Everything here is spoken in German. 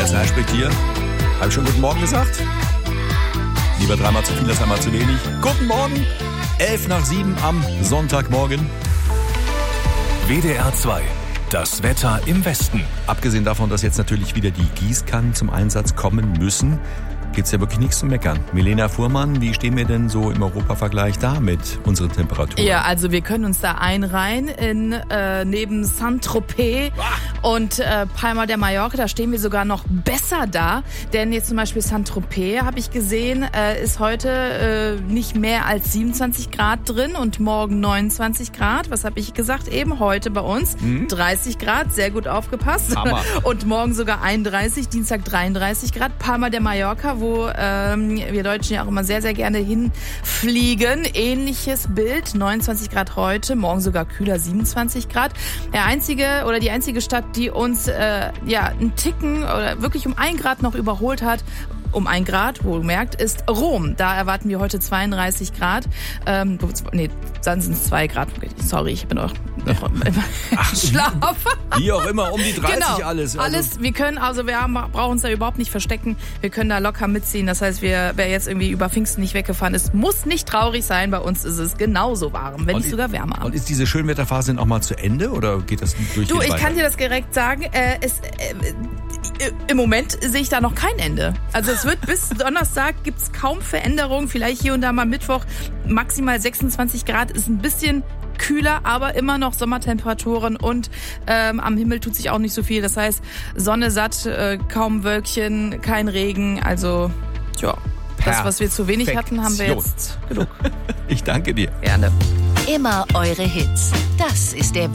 Andreas Nein spricht hier. Habe ich schon guten Morgen gesagt? Lieber dreimal zu viel als einmal zu wenig. Guten Morgen. 6:11 am Sonntagmorgen. WDR 2. Das Wetter im Westen. Abgesehen davon, dass jetzt natürlich wieder die Gießkannen zum Einsatz kommen müssen, gibt's ja wirklich nichts zu meckern. Milena Fuhrmann, wie stehen wir denn so im Europavergleich da mit unseren Temperaturen? Ja, also wir können uns da einreihen in neben Saint-Tropez und Palma de Mallorca. Da stehen wir sogar noch besser da, denn jetzt zum Beispiel Saint-Tropez, habe ich gesehen, ist heute nicht mehr als 27 Grad drin und morgen 29 Grad. Was habe ich gesagt eben? Heute bei uns 30 Grad, sehr gut aufgepasst. Hammer. Und morgen sogar 31, Dienstag 33 Grad. Palma de Mallorca, wo wir Deutschen ja auch immer sehr, sehr gerne hinfliegen. Ähnliches Bild, 29 Grad heute, morgen sogar kühler, 27 Grad. Die einzige Stadt, die uns einen Ticken oder wirklich um 1 Grad noch überholt hat, um 1 Grad, wohlgemerkt, ist Rom. Da erwarten wir heute 32 Grad. Dann sind es 2 Grad. Sorry, ich bin auch Schlaf. Wie auch immer, um die 30 genau, alles. Wir können, brauchen uns da überhaupt nicht verstecken. Wir können da locker mitziehen. Das heißt, wer jetzt irgendwie über Pfingsten nicht weggefahren ist, muss nicht traurig sein. Bei uns ist es genauso warm, wenn nicht sogar wärmer. Und ist diese Schönwetterphase denn auch mal zu Ende oder geht das durch? Du, ich kann dir das direkt sagen. Im Moment sehe ich da noch kein Ende. Also es wird bis Donnerstag gibt's kaum Veränderungen. Vielleicht hier und da mal Mittwoch maximal 26 Grad. Ist ein bisschen kühler, aber immer noch Sommertemperaturen und am Himmel tut sich auch nicht so viel. Das heißt, Sonne satt, kaum Wölkchen, kein Regen. Also, das, was wir zu wenig hatten, haben wir jetzt genug. Ich danke dir. Gerne. Immer eure Hits. Das ist der